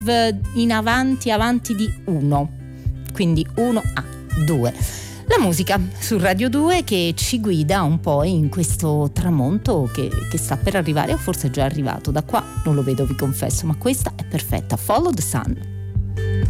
in avanti di 1, quindi 1A2. La musica su Radio 2 che ci guida un po' in questo tramonto che sta per arrivare, o forse è già arrivato. Da qua non lo vedo, vi confesso, ma questa è perfetta. Follow the Sun.